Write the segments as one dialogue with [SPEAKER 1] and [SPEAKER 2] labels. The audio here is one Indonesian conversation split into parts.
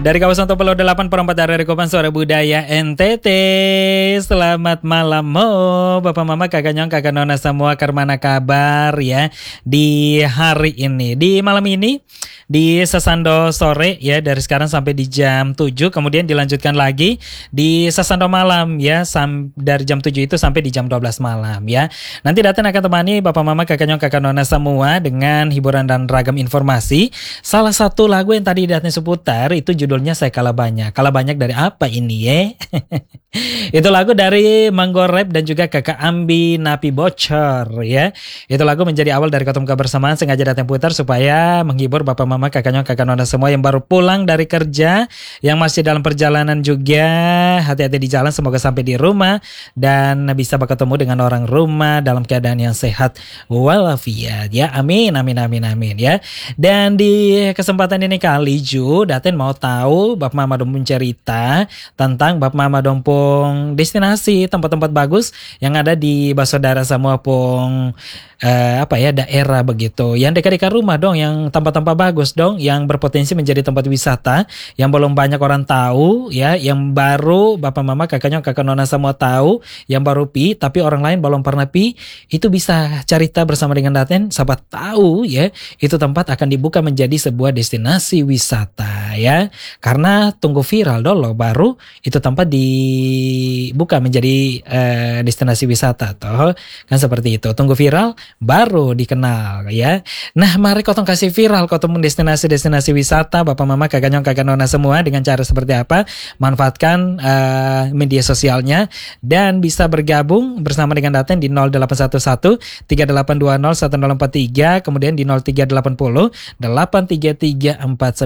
[SPEAKER 1] Dari kawasan Topelo 8/4 dari Kopan Suara Budaya NTT. Selamat malam mo Bapak Mama, Kakak Nyong, Kakak Nona semua, kermana kabar ya di hari ini. Di malam ini di Sasando sore ya, dari sekarang sampai di jam 7, kemudian dilanjutkan lagi di Sasando malam ya, dari jam 7 itu sampai di jam 12 malam ya. Nanti Daten akan temani Bapak Mama, Kakak Nyong, Kakak Nona semua dengan hiburan dan ragam informasi. Salah satu lagu yang tadi Daten seputar itu judulnya Saya Kalah Banyak. Kalah banyak dari apa ini ya? Itu lagu dari Manggo Rap dan juga Kakak Ambi Napi Bocor ya. Itu lagu menjadi awal dari ketemu kebersamaan, sengaja datang putar supaya menghibur Bapak Mama, Kakak Nyong, Kakak Nona semua yang baru pulang dari kerja, yang masih dalam perjalanan juga. Hati-hati di jalan, semoga sampai di rumah dan bisa bertemu dengan orang rumah dalam keadaan yang sehat walafiat ya. Amin amin amin amin ya. Dan di kesempatan ini kali Ju Daten mau tahu Bapak Mama Dompung cerita tentang Bapak Mama Dompung destinasi tempat-tempat bagus yang ada di Basodara semua pung daerah begitu. Yang dekat-dekat rumah dong, yang tempat-tempat bagus dong, yang berpotensi menjadi tempat wisata yang belum banyak orang tahu ya, yang baru Bapak Mama, Kakaknya, Kakak Nona semua tahu, yang baru pi tapi orang lain belum pernah pi, itu bisa cerita bersama dengan Daten, sahabat tahu ya, itu tempat akan dibuka menjadi sebuah destinasi wisata ya. Karena tunggu viral dulu baru itu tempat dibuka menjadi destinasi wisata toh. Kan seperti itu. Tunggu viral baru dikenal ya. Nah, mari kotong kasih viral kotong destinasi-destinasi wisata Bapak Mama, Kakak Nyong, Kakak Nona semua dengan cara seperti apa? Manfaatkan media sosialnya dan bisa bergabung bersama dengan Daten di 0811 3820 1043, kemudian di 0380 833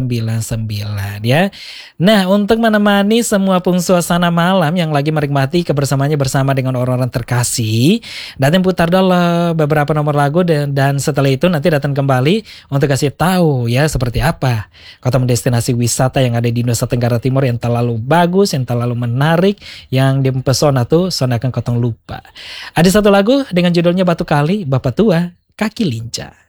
[SPEAKER 1] 499 ya. Nah, untuk menemani semua pung suasana malam yang lagi menikmati kebersamaannya bersama dengan orang-orang terkasih, Daten putar dulu beberapa nomor lagu dan setelah itu nanti Daten kembali untuk kasih tahu ya seperti apa kota destinasi wisata yang ada di Nusa Tenggara Timur yang terlalu bagus, yang terlalu menarik, yang mempesona tuh sonakan kotong lupa. Ada satu lagu dengan judulnya Batu Kali, Bapak Tua, Kaki Lincah.